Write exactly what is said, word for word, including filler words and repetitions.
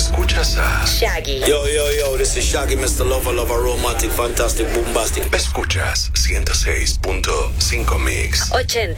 Escuchas a Shaggy. Yo, yo, yo, this is Shaggy, mister Lover, Lover, Romantic, Fantastic, Bombastic. Escuchas ciento seis punto cinco Mix. ochenta.